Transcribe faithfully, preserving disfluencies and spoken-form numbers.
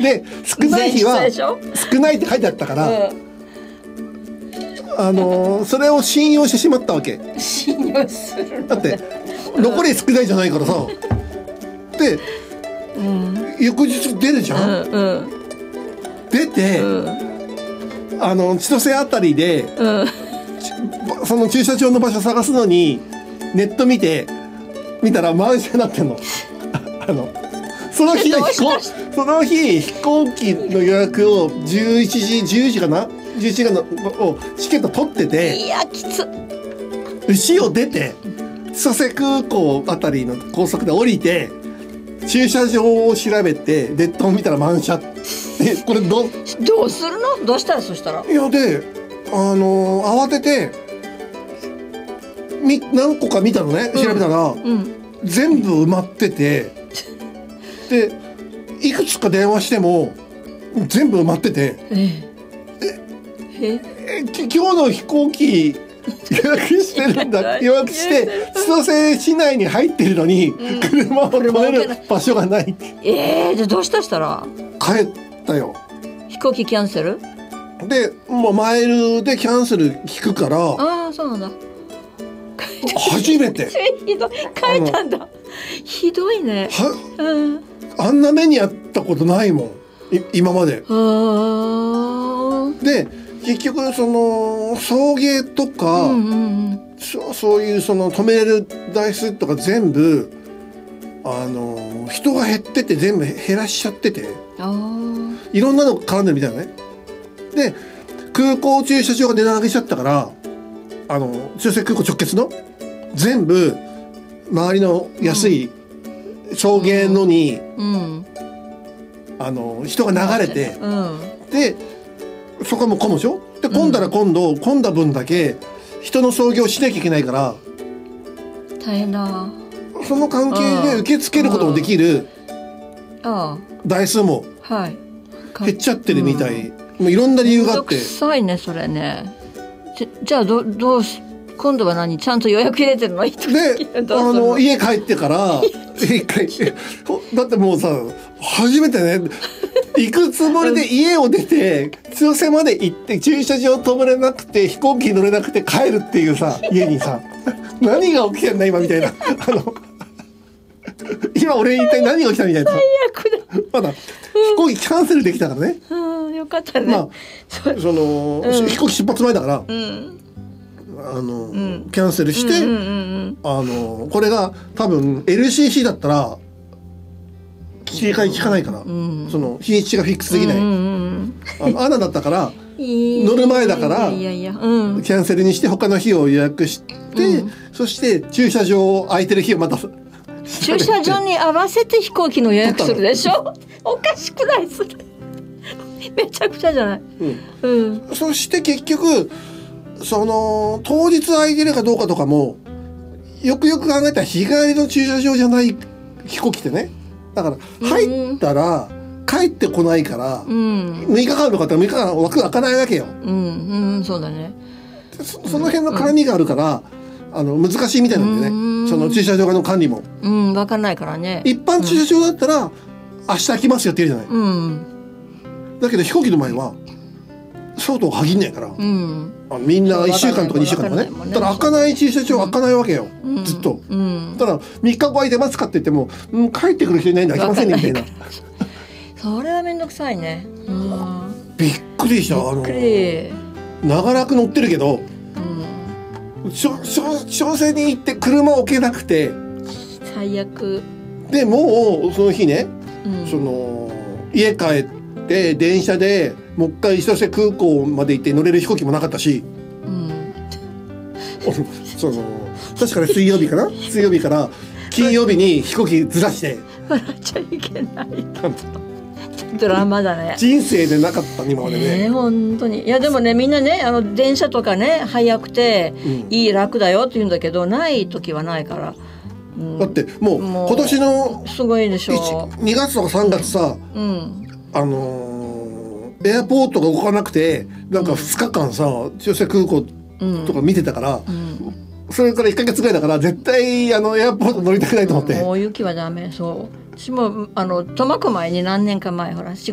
で少ない日は少ないって書いてあったから、うん、あのー、それを信用してしまったわけ。 信用するの、ね、 だって残り少ないじゃないからさで、うん、翌日出るじゃん、うんうん、出て、うん、あの千歳あたりで、うん、その駐車場の場所探すのにネット見て見たら満車になってんのあのその日の飛行その日飛行機の予約をじゅういちじじゅうじかなじゅういちじのをチケット取ってて、 いやきつ牛を出て千歳空港あたりの高速で降りて駐車場を調べてネットを見たら満車でこれ ど, どうするのどうしたらそしたらいやであのー、慌ててみ何個か見たのね調べたら、うんうん、全部埋まっててでいくつか電話しても全部埋まっててえええ今日の飛行機予約してるんだ予約して千歳市内に入ってるのに、うん、車を止める場所がないえー、じゃあどうしたしたら帰ったよ。 飛行機キャンセルでもうマイルでキャンセル引くからああそうなんだ初めてひどい帰ったんだひどいねは、うん、あんな目にあったことないもん今までで結局その送迎とか、うんうんうん、そ, そういうその止めれる台数とか全部あの人が減ってて全部減らしちゃってていろんなの絡んでるみたいなね。で空港駐車場が値段上げちゃったからあの千歳空港直結の全部周りの安い送迎のに、うんうん、あの人が流れて、うん、でそこも混むでしょで混んだら今度、うん、混んだ分だけ人の送迎をしなきゃいけないから大変だ。 その関係で受け付けることもできる台数も減っちゃってるみたい、うん、もういろんな理由があって。 臭いねそれね。じ, じゃあ ど, どうし今度は何ちゃんと予約入れてるのであの家帰ってから一回だってもうさ初めてね行くつもりで家を出て千歳まで行って駐車場止めれなくて飛行機乗れなくて帰るっていうさ家にさ何が起きてんだ今みたいなあの今俺一体何が起きたみたいな最悪だ。 まだ飛行機キャンセルできたからね、 うん、よかったね、 まあ、その、うん、飛行機出発前だから、うんあのうん、キャンセルして、うんうんうん、あのこれが多分 エルシーシー だったら切り替え効かないから、うん、その日にちがフィックスできない、うんうん、あのアナだったから乗る前だからいやいや、うん、キャンセルにして他の日を予約して、うん、そして駐車場空いてる日をまた駐車場に合わせて飛行機の予約するでしょおかしくないそれめちゃくちゃじゃない、うんうん、 そして結局その当日空いてるかどうかとかもよくよく考えたら日帰りの駐車場じゃない飛行機ってねだから入ったら帰ってこないから、うん、むいかかんの方はむいかかん枠開かないわけよ、 うんうん、そうだねそ, その辺の絡みがあるから、うん、あの難しいみたいなんでねその駐車場の管理も、 うん、分かんないからね一般駐車場だったら、うん、明日開きますよって言うじゃない、うん、だけど飛行機の前はそうとは限んないから、うん、あみんないっしゅうかんとかにしゅうかんとかねただ開かない駐車場開かないわけよ、うん、ずっと、うん、ただみっかご空いてますかって言っても、うん、帰ってくる人いないんで開きませんねみたいなそれはめんどくさいね、うん、 びっくりしたびっくりあの長らく乗ってるけど、うん、小生に行って車を置けなくて最悪でもうその日ね、うん、その家帰って電車でもう一回千歳空港まで行って乗れる飛行機もなかったし、うん、その確かに水曜日かな水曜日から金曜日に飛行機ずらして笑っちゃいけないドラマだね人生でなかった今までね、 えー、本当にいやでもねみんなねあの電車とかね早くて、うん、いい楽だよって言うんだけどない時はないから、 うん、だってもう今年のすごいでしょにがつとかさんがつさ、うん、あのーエアポートが動かなくてなんかふつかかんさ千歳空港とか見てたから、うん、それからいっかげつぐらいだから絶対あのエアポート乗りたくないと思って、 もう雪はダメそう私もあの苫小牧に何年か前ほら